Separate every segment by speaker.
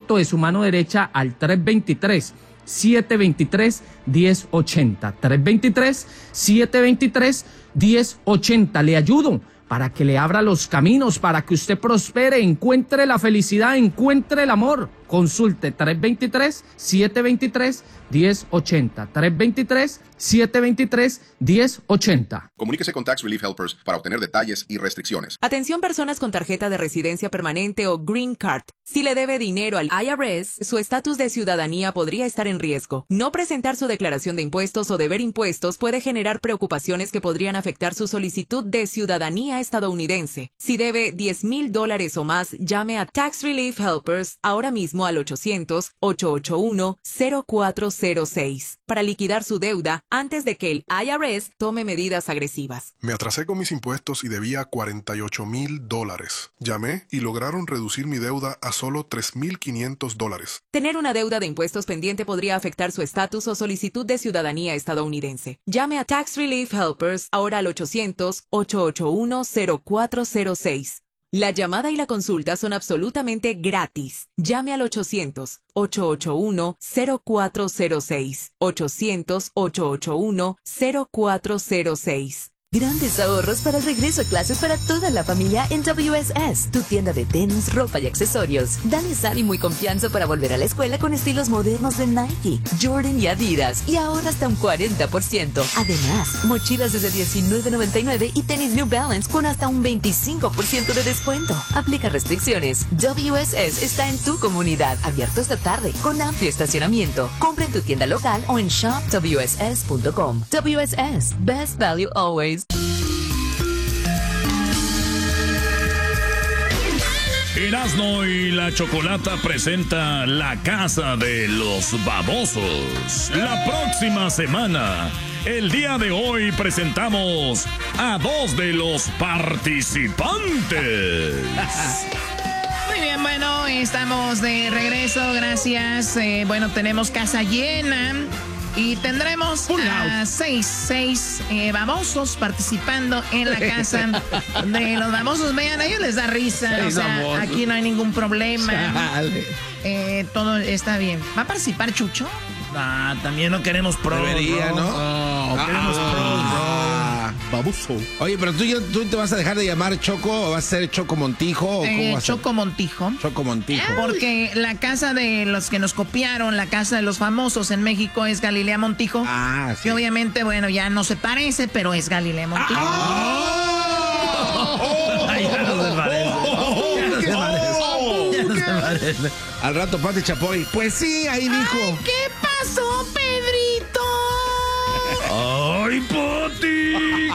Speaker 1: foto de su mano derecha al 323-723-1080. 323-723-1080. Le ayudo para que le abra los caminos, para que usted prospere, encuentre la felicidad, encuentre el amor. Consulte 323-723-1080. 323-723-1080.
Speaker 2: Comuníquese con Tax Relief Helpers para obtener detalles y restricciones.
Speaker 3: Atención personas con tarjeta de residencia permanente o Green Card. Si le debe dinero al IRS, su estatus de ciudadanía podría estar en riesgo. No presentar su declaración de impuestos o deber impuestos puede generar preocupaciones que podrían afectar su solicitud de ciudadanía estadounidense. Si debe $10,000 o más, llame a Tax Relief Helpers ahora mismo al 800-881-0406 para liquidar su deuda antes de que el IRS tome medidas agresivas.
Speaker 4: Me atrasé con mis impuestos y debía $48,000. Llamé y lograron reducir mi deuda a solo $3,500.
Speaker 3: Tener una deuda de impuestos pendiente podría afectar su estatus o solicitud de ciudadanía estadounidense. Llame a Tax Relief Helpers ahora al 800-881-0406. La llamada y la consulta son absolutamente gratis. Llame al 800-881-0406. 800-881-0406.
Speaker 5: Grandes ahorros para el regreso a clases para toda la familia en WSS, tu tienda de tenis, ropa y accesorios. Dales ánimo y confianza para volver a la escuela con estilos modernos de Nike, Jordan y Adidas, y ahora hasta un 40%. Además, mochilas desde $19.99 y tenis New Balance con hasta un 25% de descuento. Aplica restricciones. WSS está en tu comunidad, abierto esta tarde, con amplio estacionamiento. Compra en tu tienda local o en shopwss.com. WSS, best value always.
Speaker 6: Erasmo y la Chocolata presenta La Casa de los Babosos. La próxima semana, el día de hoy, presentamos a 2 de los participantes.
Speaker 7: Muy bien, bueno, estamos de regreso, gracias. Bueno, tenemos casa llena. Y tendremos a 6 babosos participando en la casa de los babosos. Vean, a ellos les da risa. O sea, aquí no hay ningún problema. Todo está bien. ¿Va a participar Chucho?
Speaker 8: Ah, también no queremos pros.
Speaker 9: Debería, ¿no?
Speaker 8: Queremos pros,
Speaker 9: baboso. Oye, pero tú te vas a dejar de llamar Choco o vas a ser Choco Montijo o cómo vas a
Speaker 7: Choco Montijo.
Speaker 9: Choco Montijo.
Speaker 7: Porque la casa de los que nos copiaron, la casa de los famosos en México es Galilea Montijo.
Speaker 9: Ah, sí.
Speaker 7: Y obviamente, bueno, ya no se parece, pero es Galilea Montijo.
Speaker 8: Ya no se parece. Ya no se parece.
Speaker 9: Al rato Pati Chapoy. Pues sí, ahí dijo.
Speaker 7: Ay, ¿qué pasó, Pedrito?
Speaker 8: ¡Ay, Pati!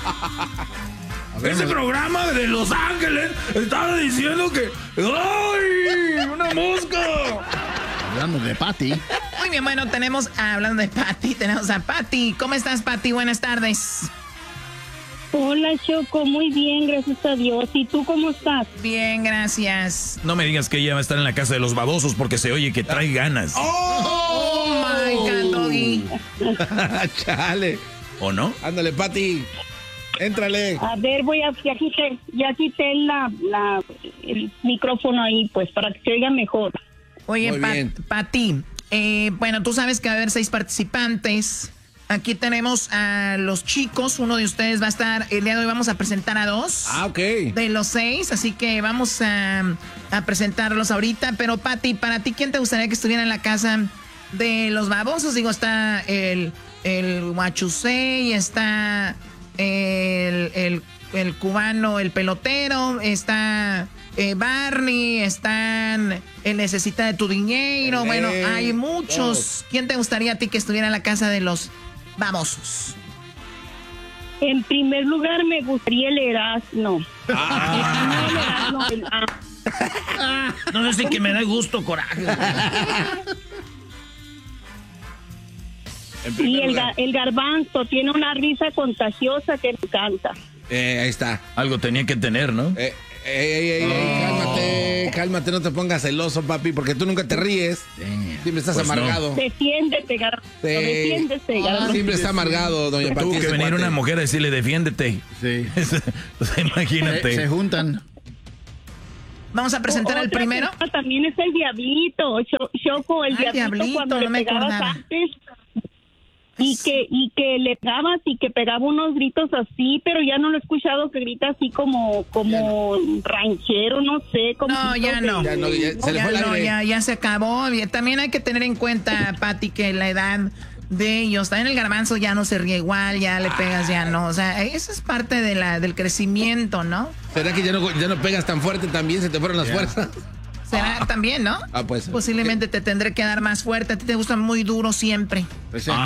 Speaker 8: Ese programa de Los Ángeles estaba diciendo que... ¡Ay! ¡Una mosca!
Speaker 10: Hablando de Pati.
Speaker 7: Muy bien, bueno, hablando de Pati, tenemos a Pati. ¿Cómo estás, Pati? Buenas tardes.
Speaker 11: Hola, Choco, muy bien, gracias a Dios. ¿Y tú cómo estás?
Speaker 7: Bien, gracias.
Speaker 6: No me digas que ella va a estar en la casa de los babosos porque se oye que trae ganas.
Speaker 7: ¡Oh, my God, Doggy!
Speaker 9: Chale.
Speaker 6: ¿O no?
Speaker 9: Ándale, Pati. Éntrale.
Speaker 11: A ver, ya quité el micrófono ahí, pues, para que se oiga mejor.
Speaker 7: Oye, Pati, bueno, tú sabes que va a haber 6 participantes. Aquí tenemos a los chicos. Uno de ustedes va a estar, el día de hoy vamos a presentar a 2.
Speaker 9: Ah, ok.
Speaker 7: De los 6, así que vamos a presentarlos ahorita. Pero, Pati, para ti, ¿quién te gustaría que estuviera en la casa de los babosos? Digo, está el Huachusei, está el cubano, el pelotero, está Barney, están el Necesita de tu dinero. Bueno, hay muchos. ¿Quién te gustaría a ti que estuviera en la casa de los babosos?
Speaker 11: En primer lugar, me gustaría el Erasmo.
Speaker 8: No sé si que me da gusto, coraje.
Speaker 11: Y el Garbanzo tiene una risa contagiosa que me encanta.
Speaker 9: Ahí está.
Speaker 6: Algo tenía que tener, ¿no?
Speaker 9: Cálmate, no te pongas celoso, papi, porque tú nunca te ríes. Siempre estás
Speaker 6: Pues
Speaker 9: amargado.
Speaker 11: No. Defiéndete, Garbanzo. Defiéndete, Garbanzo.
Speaker 9: Siempre está amargado, doña Pati.
Speaker 6: Tuvo que venir una mujer a decirle, defiéndete.
Speaker 10: Sí.
Speaker 6: Imagínate.
Speaker 10: Se juntan.
Speaker 7: Vamos a presentar el primero.
Speaker 11: También es el Diablito, Choco, el Diablito cuando
Speaker 7: no
Speaker 11: le pegabas antes. Y que le pegabas y que pegaba unos gritos así, pero ya no lo he escuchado que grita así como ranchero, no sé.
Speaker 7: No, ya no.
Speaker 9: Ya se le fue el aire.
Speaker 7: Ya se acabó. También hay que tener en cuenta, Pati, que la edad de ellos, también el Garbanzo ya no se ríe igual, ya le pegas, ya no. O sea, eso es parte del crecimiento, ¿no?
Speaker 9: ¿Será que ya no pegas tan fuerte también? ¿Se te fueron las fuerzas?
Speaker 7: Será también, ¿no?
Speaker 9: Pues.
Speaker 7: Posiblemente te tendré que dar más fuerte. A ti te gusta muy duro siempre.
Speaker 10: Pues se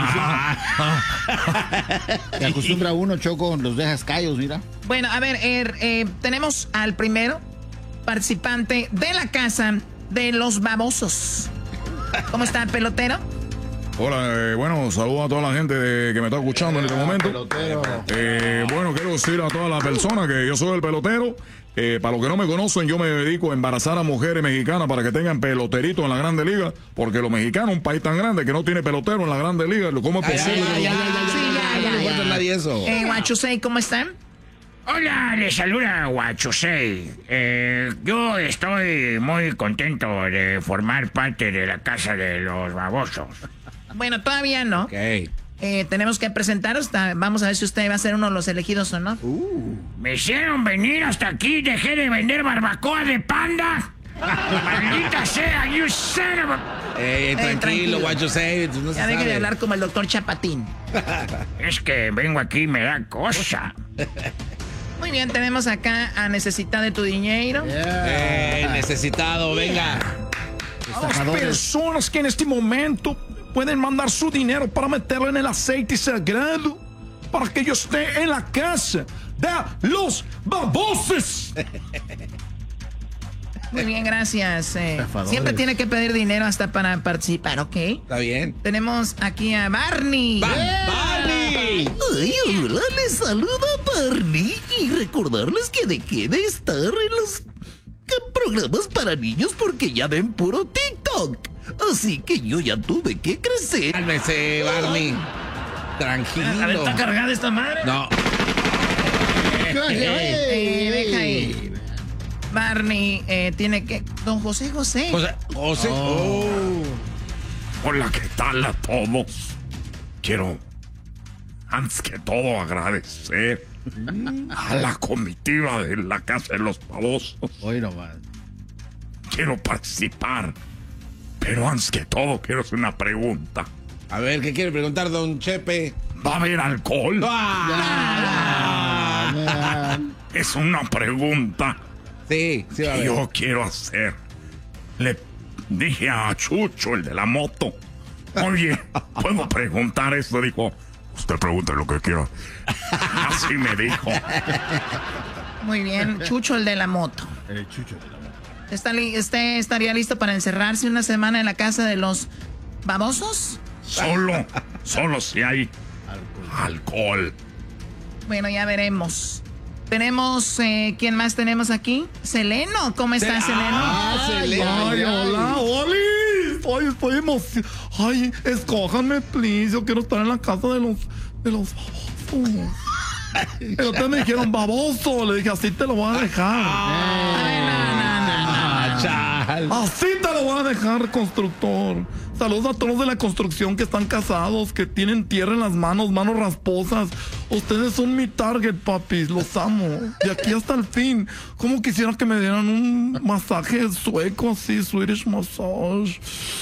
Speaker 10: acostumbra uno, Choco, los dejas callos, mira.
Speaker 7: Bueno, a ver, tenemos al primero participante de la casa de los babosos. ¿Cómo está, pelotero?
Speaker 8: Hola, bueno, saludo a toda la gente que me está escuchando en este momento. Bueno, quiero decir a todas las personas que yo soy el pelotero. Para los que no me conocen, yo me dedico a embarazar a mujeres mexicanas para que tengan peloteritos en la Grande Liga, porque los mexicanos, un país tan grande que no tiene pelotero en la Grande Liga, ¿cómo es posible?
Speaker 9: No nadie eso.
Speaker 7: Guachusei, ¿cómo están?
Speaker 12: Hola, les saluda Guachusei. Yo estoy muy contento de formar parte de la casa de los babosos.
Speaker 7: Bueno, todavía no.
Speaker 9: Ok.
Speaker 7: Tenemos que presentaros. Vamos a ver si usted va a ser uno de los elegidos o no.
Speaker 12: Me hicieron venir hasta aquí. Dejé de vender barbacoa de panda. Maldita sea, you son of a...
Speaker 9: Tranquilo, Guachusei. No
Speaker 7: ya deje de hablar como el doctor Chapatín.
Speaker 12: Es que vengo aquí y me da cosa.
Speaker 7: Muy bien, tenemos acá a Necesitado de tu dinero.
Speaker 9: Necesitado, venga.
Speaker 8: A las personas que en este momento pueden mandar su dinero para meterlo en el aceite sagrado para que yo esté en la casa de los babosos.
Speaker 7: Muy bien, gracias. Siempre tiene que pedir dinero hasta para participar, ¿ok?
Speaker 9: Está bien.
Speaker 7: Tenemos aquí a Barney.
Speaker 9: ¡Barney!
Speaker 13: Ay, hola, les saluda Barney y recordarles que dejé de estar en los programas para niños porque ya ven puro TikTok. Así que yo ya tuve que crecer.
Speaker 9: Cálmese, Barney. Tranquilo.
Speaker 7: ¿Está cargada esta madre?
Speaker 9: No.
Speaker 7: Deja ahí. Barney tiene que... Don José.
Speaker 9: José.
Speaker 6: Hola, ¿qué tal a todos? Quiero, antes que todo, agradecer a la comitiva de la Casa de los Babosos.
Speaker 10: Hoy nomás.
Speaker 6: Quiero participar, pero antes que todo quiero hacer una pregunta.
Speaker 9: A ver, ¿qué quiere preguntar, don Chepe?
Speaker 6: ¿Va a haber alcohol? Es una pregunta.
Speaker 9: Sí, va a haber.
Speaker 6: Yo quiero hacer. Le dije a Chucho, el de la moto, oye, ¿puedo preguntar esto? Dijo, usted pregunte lo que quiera. Así me dijo.
Speaker 7: Muy bien, Chucho, el de la moto.
Speaker 10: El Chucho de la moto.
Speaker 7: ¿Usted estaría listo para encerrarse una semana en la casa de los babosos?
Speaker 6: Solo si hay alcohol.
Speaker 7: Bueno, ya veremos. Tenemos, ¿quién más tenemos aquí? Seleno, ¿cómo está Seleno?
Speaker 8: Seleno. Ay, hola, Oli. Estoy emocionado. Ay, escójanme, please. Yo quiero estar en la casa de los babosos. Pero ustedes me dijeron baboso. Le dije, así te lo voy a dejar. Así te lo voy a dejar, constructor. Saludos a todos de la construcción que están casados, que tienen tierra en las manos rasposas. Ustedes son mi target, papis. Los amo. De aquí hasta el fin. ¿Cómo quisiera que me dieran un masaje sueco así, Swedish massage?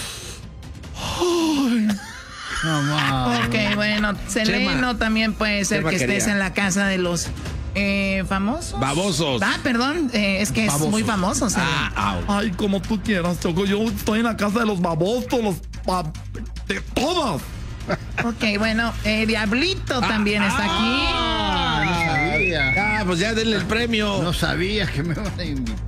Speaker 8: Ay.
Speaker 7: Ok, bueno, Seleno también puede ser que estés en la casa de los famosos.
Speaker 9: Babosos.
Speaker 7: Perdón, es que
Speaker 8: babosos.
Speaker 7: Es muy famoso.
Speaker 8: Ay, como tú quieras, Choco. Yo estoy en la casa de los babosos, de todas.
Speaker 7: Ok, bueno, Diablito también está aquí.
Speaker 10: No sabía.
Speaker 9: Pues ya denle el premio.
Speaker 10: No sabía que me van a invitar.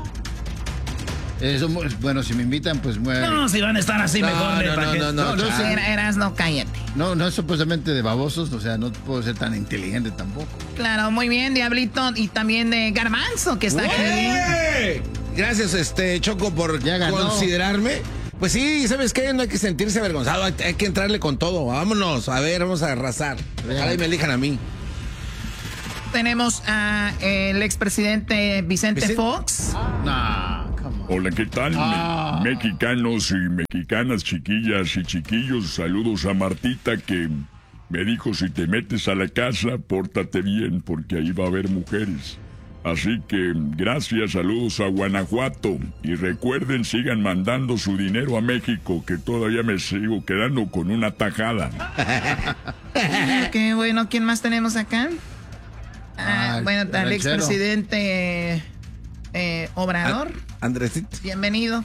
Speaker 10: Eso, bueno, si me invitan, pues bueno.
Speaker 7: No, si van a estar así mejor.
Speaker 10: No,
Speaker 7: cállate.
Speaker 10: No es supuestamente de babosos, o sea, no puedo ser tan inteligente tampoco.
Speaker 7: Claro, muy bien, Diablito, y también de Garbanzo, que está aquí.
Speaker 9: Gracias, Choco, por considerarme. Pues sí, ¿sabes qué? No hay que sentirse avergonzado, hay que entrarle con todo. Vámonos, a ver, vamos a arrasar. Ojalá y me elijan a mí.
Speaker 7: tenemos a el expresidente Vicente Fox.
Speaker 6: Hola, ¿qué tal? Mexicanos y mexicanas, chiquillas y chiquillos, saludos a Martita que me dijo, si te metes a la casa, pórtate bien porque ahí va a haber mujeres. Así que gracias, saludos a Guanajuato y recuerden, sigan mandando su dinero a México que todavía me sigo quedando con una tajada.
Speaker 7: Qué bueno, ¿quién más tenemos acá? Bueno, al expresidente Obrador.
Speaker 9: Andresito.
Speaker 7: Bienvenido.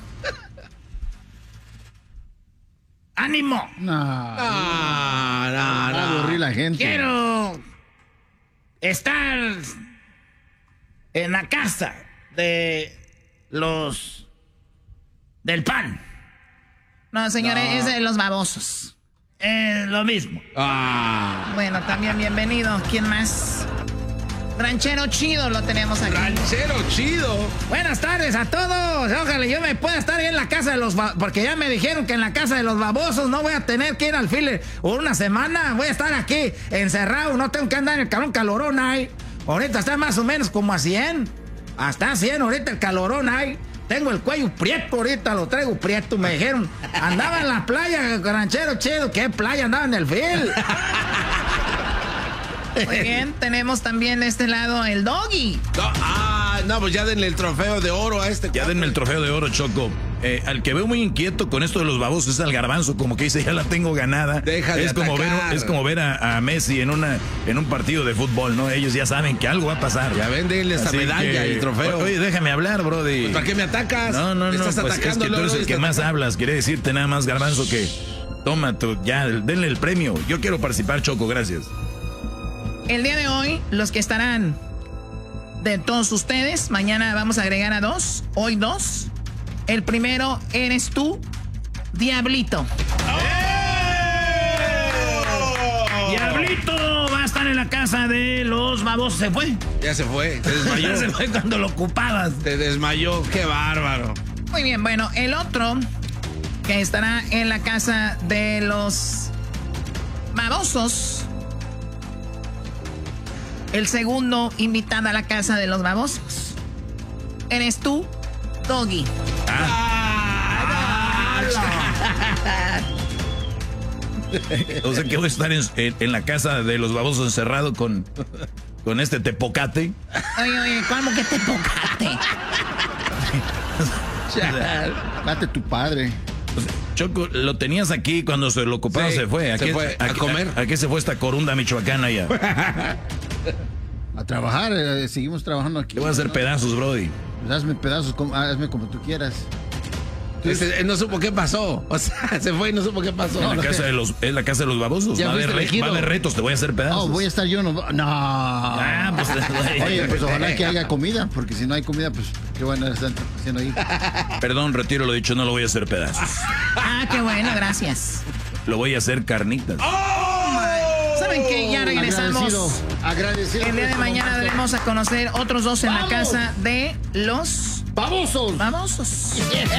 Speaker 7: ¡Ánimo!
Speaker 10: No, aburrir la gente.
Speaker 12: Quiero estar en la casa de los del PAN.
Speaker 7: No, señores, es de los babosos.
Speaker 12: Lo mismo.
Speaker 7: Bueno, también bienvenido. ¿Quién más? Ranchero Chido lo tenemos aquí.
Speaker 9: Ranchero Chido.
Speaker 12: Buenas tardes a todos. Ojalá yo me pueda estar ahí en la casa de los porque ya me dijeron que en la casa de los babosos no voy a tener que ir al file por una semana. Voy a estar aquí encerrado. No tengo que andar en el calorón ahí. Ahorita está más o menos como a 100. Hasta 100 ahorita el calorón ahí. Tengo el cuello prieto ahorita, lo traigo prieto. Me dijeron, andaba en la playa, Ranchero Chido. ¿Qué playa? Andaba en el fil.
Speaker 7: Muy bien, tenemos también de este lado el Doggy.
Speaker 9: No, pues ya denle el trofeo de oro a este.
Speaker 14: Ya denme el trofeo de oro, Choco. Al que veo muy inquieto con esto de los babosos es al Garbanzo, como que dice, ya la tengo ganada.
Speaker 9: Deja de atacar.
Speaker 14: Es como ver a Messi en un partido de fútbol, ¿no? Ellos ya saben que algo va a pasar.
Speaker 9: Ya ven, denle esta medalla y el trofeo.
Speaker 14: Oye, déjame hablar, brody.
Speaker 9: Pues, ¿para qué me atacas?
Speaker 14: No,
Speaker 9: estás
Speaker 14: pues
Speaker 9: atacando,
Speaker 14: es que tú eres el que más hablas. Quiere decirte nada más, Garbanzo, que toma tú, ya, denle el premio. Yo quiero participar, Choco, gracias.
Speaker 7: El día de hoy, los que estarán de todos ustedes, mañana vamos a agregar a 2, hoy 2. El primero eres tú, Diablito.
Speaker 12: Diablito va a estar en la casa de los babosos. ¿Se fue?
Speaker 9: Ya se fue, se desmayó.
Speaker 12: Ya se fue cuando lo ocupabas.
Speaker 9: Se desmayó, qué bárbaro.
Speaker 7: Muy bien, bueno, el otro que estará en la casa de los babosos. El segundo invitado a la casa de los babosos eres tú, Doggy.
Speaker 14: O sea que voy a estar en la casa de los babosos encerrado con este tepocate.
Speaker 7: Oye, ¿cómo que tepocate?
Speaker 10: Date tu padre.
Speaker 14: Choco, lo tenías aquí cuando se lo ocupaba, sí, se fue.
Speaker 9: Se fue a comer.
Speaker 14: ¿A qué se fue esta corunda michoacana ya?
Speaker 10: A trabajar, seguimos trabajando aquí.
Speaker 14: Le voy a hacer pedazos, brody.
Speaker 10: Pues hazme pedazos, hazme como tú quieras.
Speaker 9: No supo qué pasó. O sea, se fue y no supo qué pasó.
Speaker 14: No, es la casa de los babosos. Va a haber retos, te voy a hacer pedazos.
Speaker 10: No, voy a estar yo. No.
Speaker 14: Pues,
Speaker 10: oye, pues ojalá que haya comida, porque si no hay comida, pues qué bueno están haciendo ahí.
Speaker 14: Perdón, retiro lo dicho, no lo voy a hacer pedazos.
Speaker 7: Qué bueno, gracias.
Speaker 14: Lo voy a hacer carnitas.
Speaker 7: ¿Saben qué? Ya regresamos.
Speaker 10: Agradecido.
Speaker 7: El día de mañana daremos a conocer otros dos en la casa de los
Speaker 10: babosos.
Speaker 7: Babosos.